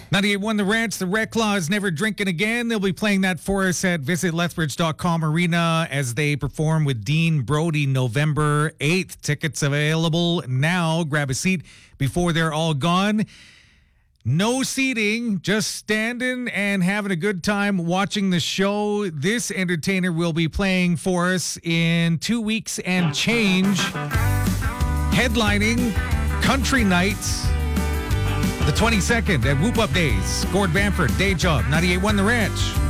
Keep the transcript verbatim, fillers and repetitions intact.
ninety-eight point one The Ranch, the Red Claw is never drinking again. They'll be playing that for us at visit lethbridge dot com arena as they perform with Dean Brody November eighth. Tickets available now. Grab a seat before they're all gone. No seating, just standing and having a good time watching the show. This entertainer will be playing for us in two weeks and change. Headlining Country Nights, the twenty-second at Whoop Up Days. Gord Bamford, Day Job, ninety-eight point one The Ranch.